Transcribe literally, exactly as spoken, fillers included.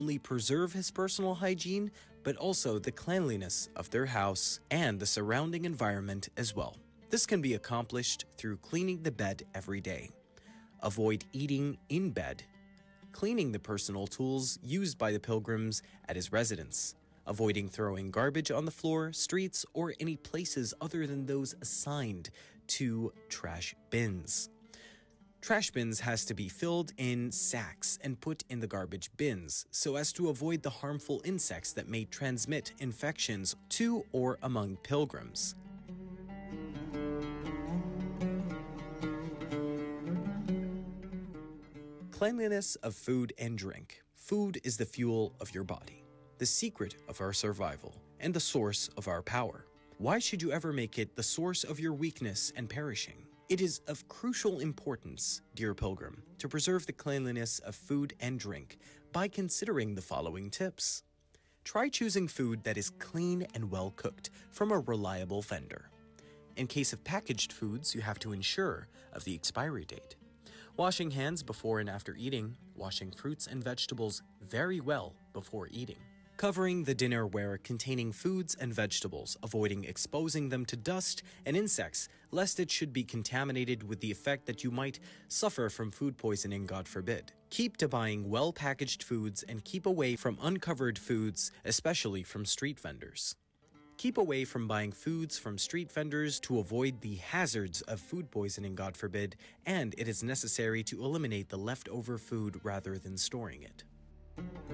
only preserve his personal hygiene, but also the cleanliness of their house and the surrounding environment as well. This can be accomplished through cleaning the bed every day. Avoid eating in bed. Cleaning the personal tools used by the pilgrims at his residence. Avoiding throwing garbage on the floor, streets, or any places other than those assigned to trash bins. Trash bins has to be filled in sacks and put in the garbage bins so as to avoid the harmful insects that may transmit infections to or among pilgrims. Cleanliness of food and drink. Food is the fuel of your body, the secret of our survival, and the source of our power. Why should you ever make it the source of your weakness and perishing? It is of crucial importance, dear pilgrim, to preserve the cleanliness of food and drink by considering the following tips. Try choosing food that is clean and well cooked from a reliable vendor. In case of packaged foods, you have to ensure of the expiry date. Washing hands before and after eating, washing fruits and vegetables very well before eating. Covering the dinnerware containing foods and vegetables, avoiding exposing them to dust and insects, lest it should be contaminated with the effect that you might suffer from food poisoning, God forbid. Keep to buying well-packaged foods and keep away from uncovered foods, especially from street vendors. Keep away from buying foods from street vendors to avoid the hazards of food poisoning, God forbid, and it is necessary to eliminate the leftover food rather than storing it.